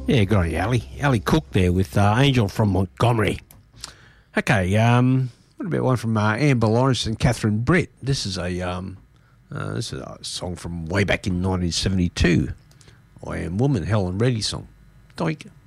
Yeah, good on you, Ali. Ali Cook there with Angel from Montgomery. Okay, what about one from Amber Lawrence and Catherine Britt? This is a song from way back in 1972. I Am Woman, Helen Reddy song. Doink.